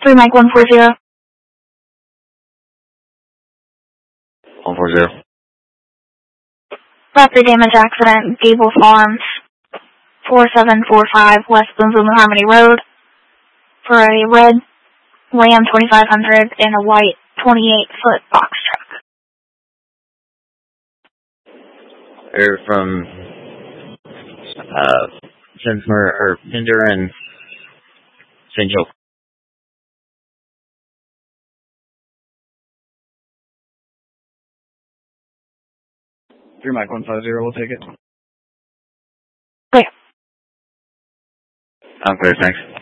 3 Mike 140. 140. Property damage accident, Gable Farms, 4745 West Boonville New Harmony Road, for a red Ram 2500 and a white 28-foot box truck. They're from Sinsmer or Pinder and St. Joe. 3 Mike 150, we'll take it. Clear. I'm clear, thanks.